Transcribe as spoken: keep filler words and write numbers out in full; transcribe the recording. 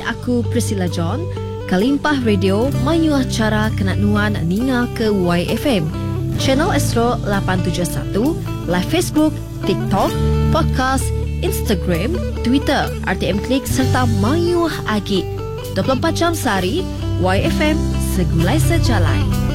aku Priscilla John. Kalimpah Radio mayuah cara kena nuan ninga ke Y F M. Channel Astro lapan tujuh satu, live Facebook, TikTok, podcast, Instagram, Twitter, R T M Klik serta mayuah agi. dua puluh empat jam sehari, Y F M segulai sejalai.